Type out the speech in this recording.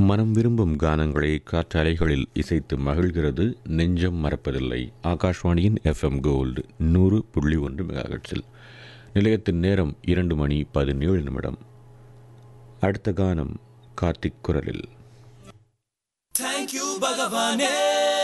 மனம் விரும்பும் கானங்களை காற்றலைகளில் இசைத்து மகிழ்கிறது நெஞ்சம் மறப்பதில்லை. ஆகாஷ்வாணியின் FM கோல்டு 100.1 மெகாஹெர்ட்ஸில். நிலையத்தின் நேரம் 2:17. அடுத்த கானம் கார்த்திக் குரலில். Thank you, Bhagavane.